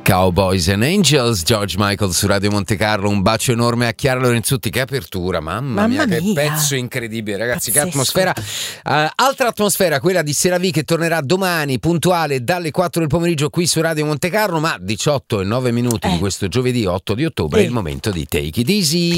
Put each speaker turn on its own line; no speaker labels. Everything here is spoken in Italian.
Cowboys and Angels, George Michael su Radio Monte Carlo. Un bacio enorme a Chiara Lorenzutti. Che apertura, mamma mia, che pezzo incredibile, ragazzi. Pazzesco. Che atmosfera. Altra atmosfera, quella di CeraVe, che tornerà domani puntuale dalle 4 del pomeriggio qui su Radio Monte Carlo. Ma 18:09 di questo giovedì 8 di ottobre è il momento di Take It Easy.